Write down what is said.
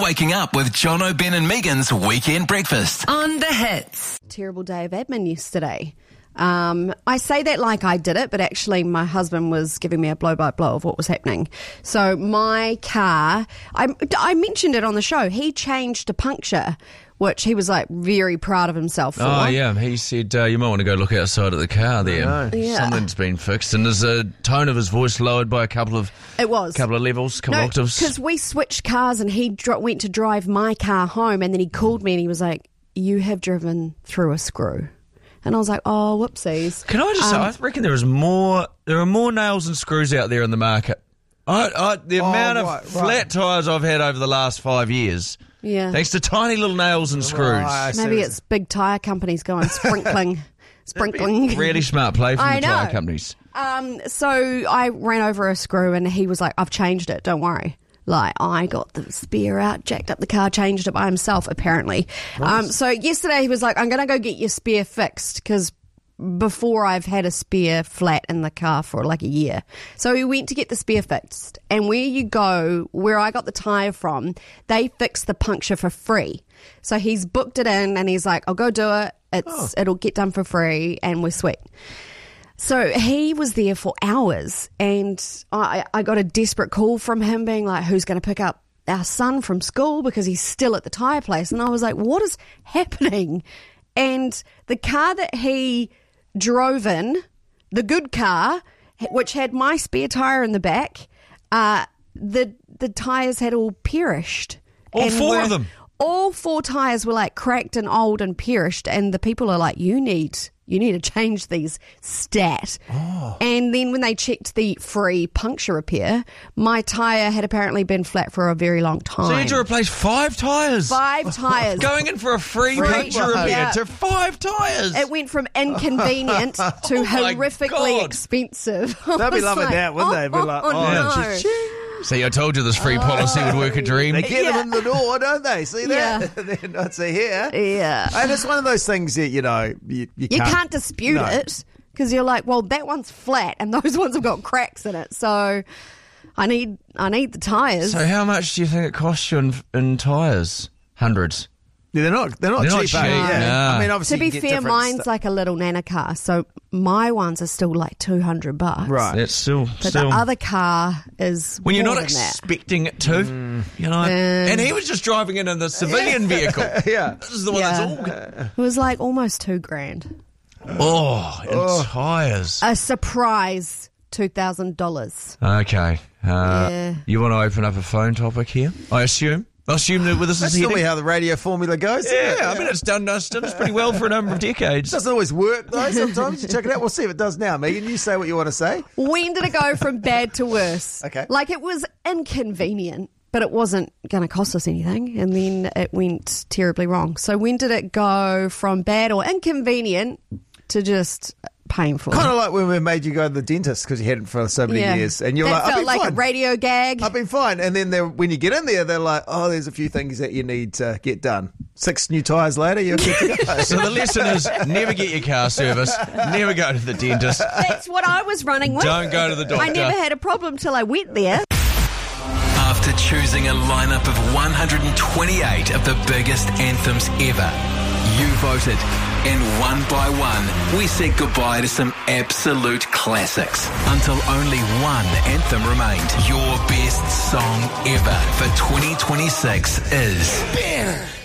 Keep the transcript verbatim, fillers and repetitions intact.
waking up with Jono, Ben and Megan's Weekend Breakfast. On the Hits. Terrible day of admin yesterday. Um, I say that like I did it, but actually my husband was giving me a blow-by-blow of what was happening. So my car, I, I mentioned it on the show, he changed a puncture, which he was like very proud of himself for. Oh, yeah. He said, uh, you might want to go look outside of the car there. know. Yeah. Something's been fixed. And there's a tone of his voice lowered by a couple of It was. couple of levels, couple No, of octaves. because we switched cars and he dro- went to drive my car home and then he called me and he was like, you have driven through a screw. And I was like, oh, whoopsies. Can I just say, Um, I reckon there is more, there are more nails and screws out there in the market. I, I, the Oh, amount of right, flat right. tyres I've had over the last five years, Yeah. thanks to tiny little nails and screws. Right, I see Maybe what- it's big tyre companies going sprinkling. sprinkling. Really smart play from I the tyre know. companies. Um, so I ran over a screw and he was like, I've changed it, don't worry. Like, I got the spare out, jacked up the car, changed it by himself, apparently. Um, so yesterday he was like, I'm going to go get your spare fixed because before I've had a spare flat in the car for like a year. So he went to get the spare fixed. And where you go, where I got the tyre from, they fix the puncture for free. So he's booked it in and he's like, I'll go do it. It's It'll get done for free and we're sweet. So he was there for hours and I, I got a desperate call from him being like, who's going to pick up our son from school because he's still at the tyre place? And I was like, what is happening? And the car that he drove in, the good car, which had my spare tyre in the back, uh, the the tyres had all perished. All And four were- of them? All four tyres were like cracked and old and perished, and the people are like, you need you need to change these stat. Oh. And then when they checked the free puncture repair, my tyre had apparently been flat for a very long time. So you had to replace five tyres? Five tyres. Going in for a free, Free, puncture repair yeah. to five tyres? It went from inconvenient to Oh my horrifically God. expensive. I They'll be was loving like, that, wouldn't they? Be like, oh, no. See, I told you this free policy would work a dream. They get Yeah. them in the door, don't they? See that? Yeah. They're not see here. Yeah. And it's one of those things that, you know, you, you, You can't, can't dispute No. it because you're like, well, that one's flat and those ones have got cracks in it. So I need I need the tyres. So how much do you think it costs you in, in tyres? Hundreds. Yeah, they're not. They're not They're not cheap. eh? cheap, Yeah. no. I mean, obviously, To be you can get fair, different mine's stu- like a little nana car, so my ones are still like two hundred bucks. right. That's still... But still the other car is when you're more not than that. expecting it to, you know. and he was just driving in in the civilian vehicle. Yeah. This is the one Yeah. that's all good. It was like almost two grand. Oh, and tyres. A surprise two thousand dollars. Okay. Uh, Yeah. You want to open up a phone topic here? I assume. I assume that with this That's is normally heading. how the radio formula goes. isn't Yeah, it? I mean, it's done, it's done us pretty well for a number of decades. Doesn't always work though. Sometimes you check it out. We'll see if it does now. Megan, you say what you want to say. When did it go from bad to worse? Okay. Like it was inconvenient, but it wasn't going to cost us anything. And then it went terribly wrong. So when did it go from bad or inconvenient to just painful? Kind of like when we made you go to the dentist because you hadn't for so many Yeah. years, and you're that like, I've felt been like fine. a radio gag. I've been fine. And then they're- when you get in there, they're like, oh, there's a few things that you need to get done. Six new tyres later, you're good to go. So the lesson is never get your car serviced, never go to the dentist, That's what I was running with. don't go to the doctor. I never had a problem till I went there. After choosing a lineup of one hundred twenty-eight of the biggest anthems ever, you voted. And one by one, we said goodbye to some absolute classics until only one anthem remained. Your best song ever for twenty twenty-six is...